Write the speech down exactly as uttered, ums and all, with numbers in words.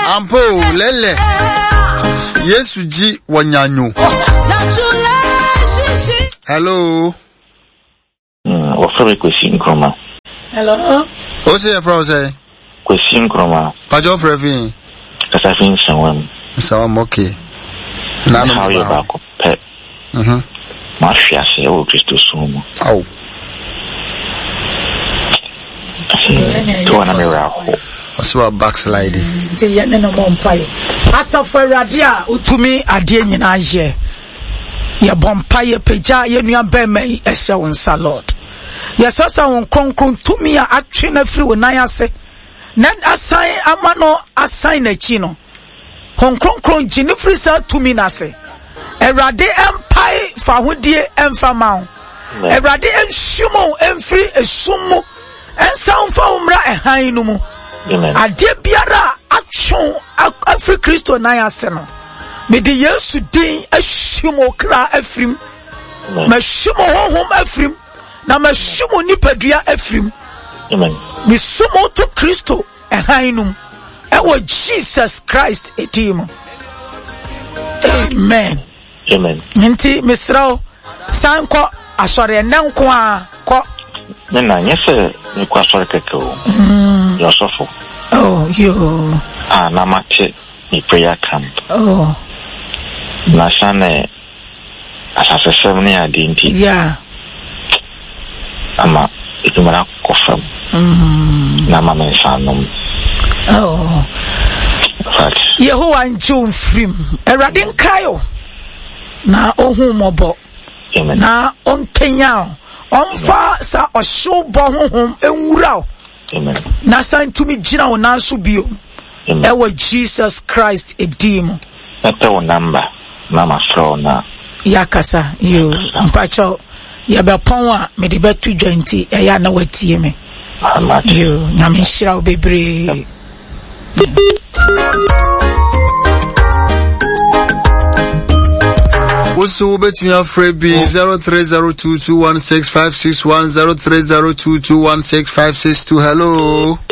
Ampo lele. Yesu ji wanyanyo. Hello. Mm, offer question kroma. Hello. O say your friend say? Question kroma. Pajo frevin. Kasa fin someone. Someone okay. Na no how you back pet. Mhm. Ma fia se o Kristo sumo. Au. To na me raho. Oso backsliding. Ti ye no mo mpae. Asafo Awurade a utumi ade nyina ye. Ye bompae peja ye nua bema ese won sa Lord. Ye sasa won kronkron tumi a atwe na firi wonan ase. Na asan amano asan na chi no. Hon kronkron gini firi sa tumi na se. Awurade empae fa hodie emfa mawo. Awurade enhwumo emfiri esumu. Ensa umfa umra ehan no mu. Ade biara atwon afri Kristo na yase no. Me de Yesu din ahwumo kra afrim. Ma hwumo honhom afrim. Na ma hwumo nipadua afrim. Amen. Me sumo to Kristo ehan no mu. Ewo Jesus Christ edim. Amen. Amen. Nti misrao sanko asore nanko a ko Nena nyese ni kwa sore keko. Mm. Yosofo. Oh, yo. Ah, na mate ni prayer camp. Oh. Na shane asase semni adinti. Yeah. Ama itumara kofam. Mm. Na mama insanom. Oh. Fat. Yehowa njum frim. Erade nkayo. Na ohu mobo. Amen. Na onkenya. Onfa sa oshobo honhom enwura. Amen. Na san tumi gina wona so bio. Amen. Ewo Jesus Christ edim. Ete wo number mama flow na Yakasa yo mpacho ya be pon a me de betu dwanti eya na watie me. Yo na me hira obebre. Also, bet me afraid be zero three zero two two one six five six one zero three zero two two one six five six two. Hello.